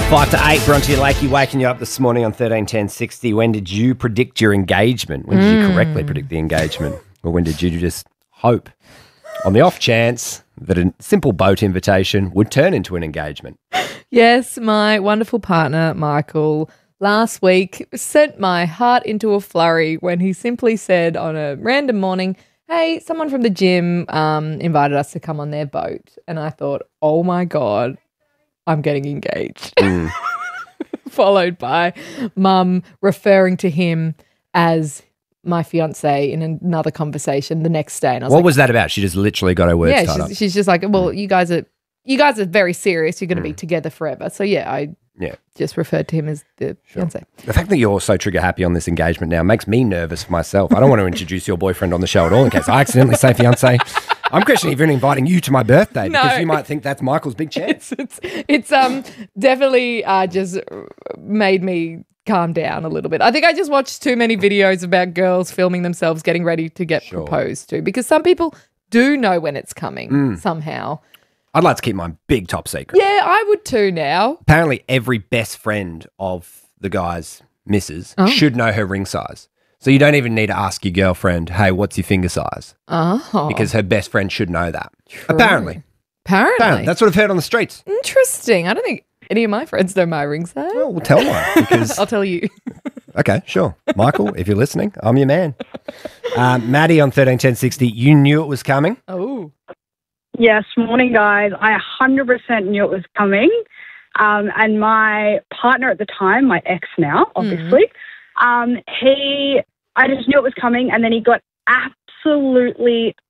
5 to 8, Bronte and Lakey waking you up this morning on 131060. When did you predict your engagement? When did you correctly predict the engagement? Or when did you just hope on the off chance that a simple boat invitation would turn into an engagement? Yes, my wonderful partner, Michael, last week sent my heart into a flurry when he simply said on a random morning, hey, someone from the gym invited us to come on their boat. And I thought, oh my God, I'm getting engaged. Followed by Mum referring to him as my fiance in another conversation the next day. And I was what was that about? She just literally got her words tied up. She's just like, well, you guys are very serious. You're going to be together forever. So I just referred to him as the fiance. The fact that you're so trigger happy on this engagement now makes me nervous for myself. I don't want to introduce your boyfriend on the show at all in case I accidentally say fiance. I'm questioning even inviting you to my birthday because you might think that's Michael's big chance. It's definitely just made me calm down a little bit. I think I just watched too many videos about girls filming themselves getting ready to get proposed to, because some people do know when it's coming somehow. I'd like to keep mine big top secret. Yeah, I would too now. Apparently every best friend of the guy's missus should know her ring size. So you don't even need to ask your girlfriend, hey, what's your finger size? Oh. Because her best friend should know that. True. Apparently. That's what I've heard on the streets. Interesting. I don't think any of my friends know my ring size. Well, we'll tell one. Because I'll tell you. Okay, sure. Michael, if you're listening, I'm your man. Maddie on 131060, you knew it was coming? Oh. Yes, morning, guys. I 100% knew it was coming. And my partner at the time, my ex now, obviously, I just knew it was coming, and then he got absolutely